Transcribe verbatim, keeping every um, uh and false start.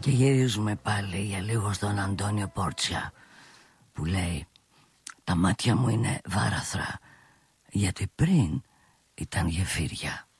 Και γυρίζουμε πάλι για λίγο στον Αντώνιο Πόρτσια, που λέει: τα μάτια μου είναι βάραθρα, γιατί πριν ήταν γεφύρια.